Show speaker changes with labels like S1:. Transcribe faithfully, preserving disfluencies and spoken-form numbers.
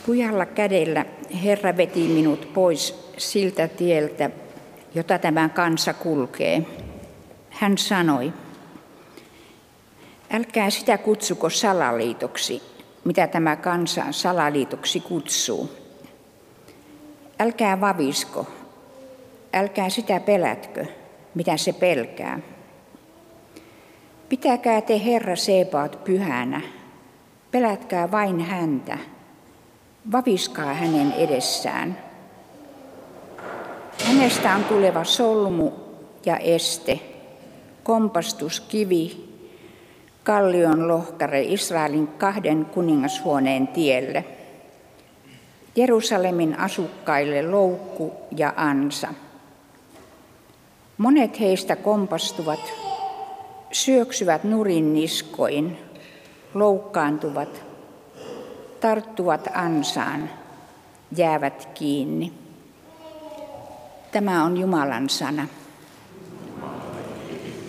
S1: Lujalla kädellä Herra veti minut pois siltä tieltä, jota tämä kansa kulkee. Hän sanoi, älkää sitä kutsuko salaliitoksi, mitä tämä kansa salaliitoksi kutsuu. Älkää vavisko, älkää sitä pelätkö, mitä se pelkää. Pitäkää te Herra Sebaot pyhänä, pelätkää vain häntä, vaviskaa hänen edessään. Hänestä on tuleva solmu ja este, kompastuskivi, kallion lohkare Israelin kahden kuningashuoneen tielle. Jerusalemin asukkaille loukku ja ansa. Monet heistä kompastuvat, syöksyvät nurin niskoin, loukkaantuvat, tarttuvat ansaan, jäävät kiinni. Tämä on Jumalan sana.